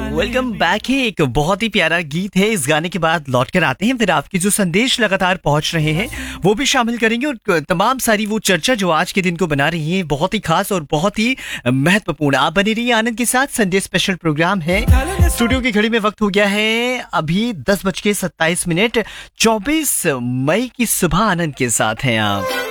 Welcome back है। एक बहुत ही प्यारा गीत है। इस गाने के बाद लौट कर आते हैं, फिर आपके जो संदेश लगातार पहुंच रहे हैं वो भी शामिल करेंगे और तमाम सारी वो चर्चा जो आज के दिन को बना रही है बहुत ही खास और बहुत ही महत्वपूर्ण। आप बने रहिए आनंद के साथ। संडे स्पेशल प्रोग्राम है। स्टूडियो की घड़ी में वक्त हो गया है अभी 10:27 24 मई की सुबह। आनंद के साथ हैं आप।